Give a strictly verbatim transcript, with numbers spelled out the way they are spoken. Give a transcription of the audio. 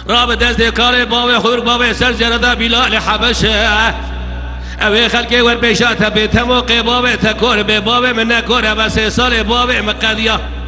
راب دست کار باب خور باب سر جرده بلال حبشه اوی خلقی ور بیشات بیت موقع باب تکور به باب من نکور بس سال باب مقدیا